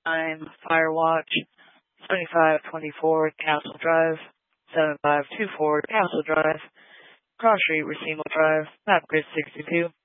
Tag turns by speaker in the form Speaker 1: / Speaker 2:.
Speaker 1: I'm Firewatch 7524 Castle Drive, 7524 Castle Drive, Cross Street, Racemo Drive, Map Grid 62.